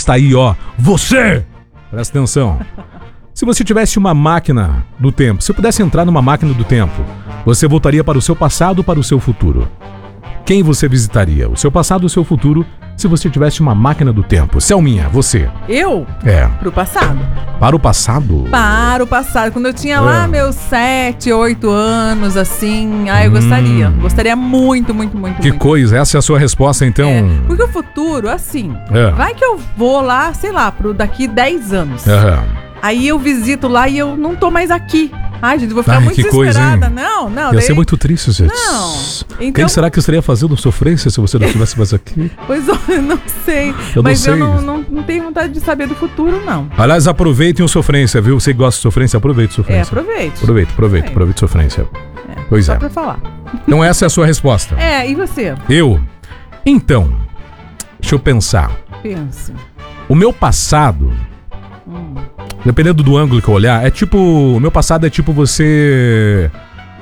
que está aí, ó. Você! Presta atenção. Se você tivesse uma máquina do tempo, se pudesse entrar numa máquina do tempo, você voltaria para o seu passado ou para o seu futuro? Quem você visitaria? O seu passado ou o seu futuro, se você tivesse uma máquina do tempo? Selminha, você. Eu? É. Pro passado. Para o passado? Para o passado. Quando eu tinha lá meus 7, 8 anos, assim, eu gostaria. Gostaria muito, muito, muito, Que muito. coisa, essa é a sua resposta, então? Porque o futuro, assim, É. vai que eu vou lá, sei lá, pro daqui 10 anos. Aham. Aí eu visito lá e eu não tô mais aqui. Ai, gente, eu vou ficar muito que coisa, desesperada. hein? Não. Ia ser muito triste, gente. Não. O Então, que será que eu estaria fazendo sofrência se você não estivesse mais aqui? pois eu não sei. Eu Mas não eu sei. não tenho vontade de saber do futuro, não. Aliás, aproveitem o sofrência, viu? Você gosta de sofrência? Aproveite sofrência. Aproveite. Aproveite sofrência. Pois Só é. pra falar. Então essa é a sua resposta. E você? Eu? Então, deixa eu pensar. Pense. O meu passado, dependendo do ângulo que eu olhar, o meu passado é tipo você...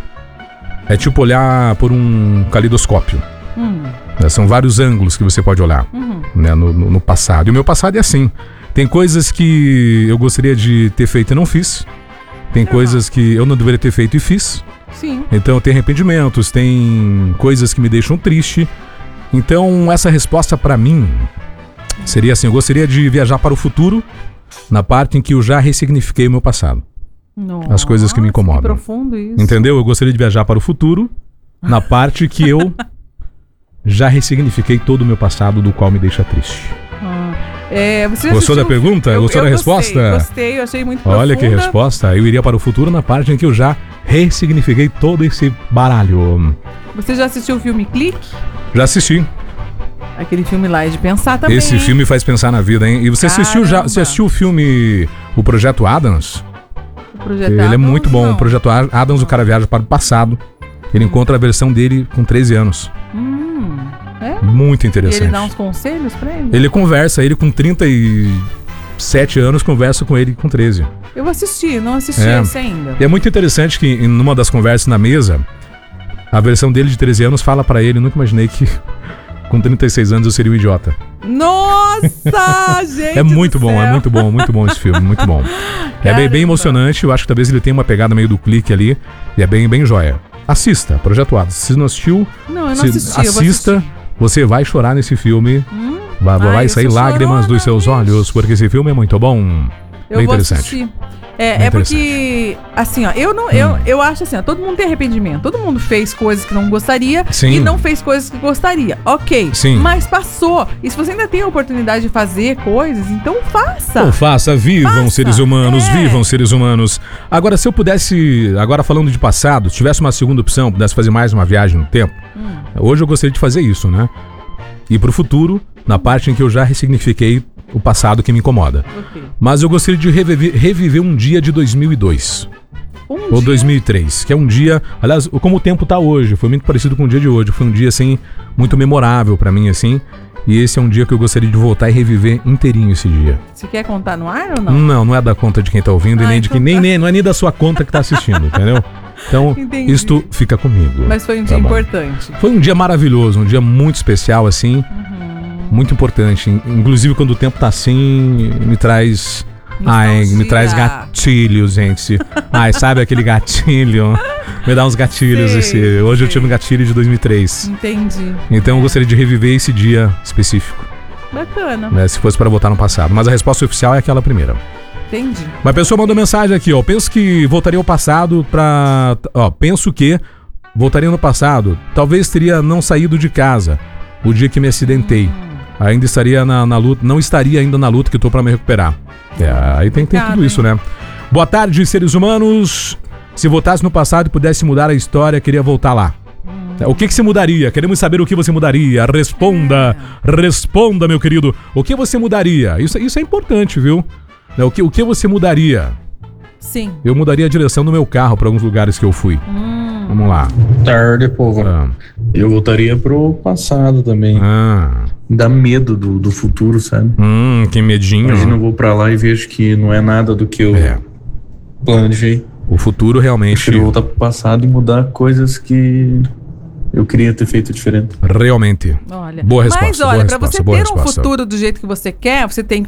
É tipo olhar por um calidoscópio. São vários ângulos que você pode olhar, né, no passado. E o meu passado é assim. Tem coisas que eu gostaria de ter feito e não fiz. Tem coisas que eu não deveria ter feito e fiz. Sim. Então tem arrependimentos, tem coisas que me deixam triste. Então essa resposta pra mim seria assim: eu gostaria de viajar para o futuro, na parte em que eu já ressignifiquei o meu passado. Nossa, as coisas que me incomodam. Que profundo isso. Entendeu? Eu gostaria de viajar para o futuro, na parte que eu já ressignifiquei todo o meu passado, do qual me deixa triste. Você já Gostou da assistiu? pergunta? Gostou da resposta? Gostei, eu achei muito profunda. Olha que resposta. Eu iria para o futuro na parte em que eu já ressignifiquei todo esse baralho. Você já assistiu o filme Clique? Já assisti. Aquele filme lá é de pensar também. Esse filme faz pensar na vida, hein? E você assistiu você assistiu o filme O Projeto Adams? O Projeto Ele Adams, é muito bom. não. O Projeto Adams, o cara viaja para o passado. Ele encontra a versão dele com 13 anos. Muito E interessante. ele dá uns conselhos pra ele? Ele conversa, ele com 37 anos conversa com ele com 13. Eu assisti, não assisti esse ainda. E é muito interessante que em numa das conversas na mesa, a versão dele de 13 anos fala pra ele: nunca imaginei que com 36 anos eu seria um idiota. Nossa, gente! É muito do bom, céu. é muito bom esse filme, muito bom. É bem emocionante, eu acho que talvez ele tenha uma pegada meio do Clique ali, e é bem joia. Assista, Projeto Adams. Se não assistiu, Não, eu não assisti, eu vou assista, assistir. você vai chorar nesse filme. Vai eu sair sou lágrimas dos chorona, seus bicho. olhos, porque esse filme é muito bom. Eu Bem vou interessante. assistir. Bem É porque, assim, ó, eu acho assim, ó, todo mundo tem arrependimento. Todo mundo fez coisas que não gostaria Sim. e não fez coisas que gostaria. Ok. Sim. Mas passou. E se você ainda tem a oportunidade de fazer coisas, então faça. Pô, faça, vivam Faça. seres humanos, É. vivam seres humanos. Agora, se eu pudesse, agora falando de passado, se tivesse uma segunda opção, pudesse fazer mais uma viagem no tempo, hoje eu gostaria de fazer isso, né? Ir pro futuro, na parte em que eu já ressignifiquei o passado que me incomoda. Ok. Mas eu gostaria de reviver um dia de 2002. Ou 2003, que é um dia, aliás, como o tempo tá hoje, foi muito parecido com o dia de hoje, foi um dia, assim, muito memorável pra mim, assim, e esse é um dia que eu gostaria de voltar e reviver inteirinho esse dia. Você quer contar no ar ou não? Não é da conta de quem tá ouvindo, e nem de então quem, tá. não é nem da sua conta que tá assistindo, entendeu? Então, Entendi. isto fica comigo. Mas foi um Tá dia bom. importante. Foi um dia maravilhoso, um dia muito especial, assim, muito importante. Inclusive, quando o tempo tá assim, me traz... me traz gatilhos, gente. Sabe aquele gatilho? Me dá uns gatilhos. Sei, Hoje eu tive um gatilho de 2003. Entendi. Então eu gostaria de reviver esse dia específico, Bacana. né, se fosse para voltar no passado. Mas a resposta oficial é aquela primeira. Entendi. Uma pessoa mandou mensagem aqui, ó. Penso que voltaria ao passado pra... penso que voltaria no passado. Talvez teria não saído de casa o dia que me acidentei. Ainda estaria na luta, não estaria ainda na luta que tô pra me recuperar. Aí tem tudo isso, né? Boa tarde, seres humanos. Se voltasse no passado e pudesse mudar a história, queria voltar lá. O que você mudaria? Queremos saber o que você mudaria. Responda, meu querido. O que você mudaria? Isso é importante, viu? O que você mudaria? Sim. Eu mudaria a direção do meu carro para alguns lugares que eu fui. Vamos lá. Tarde, povo. Eu voltaria pro passado também. Dá medo do futuro, sabe? Que medinho. Imagina, eu vou pra lá e vejo que não é nada do que eu planejei. O futuro realmente... Prefiro voltar pro passado e mudar coisas que eu queria ter feito diferente. Realmente. Olha, Boa resposta. mas olha, boa pra resposta, você boa ter um resposta. futuro do jeito que você quer, você tem que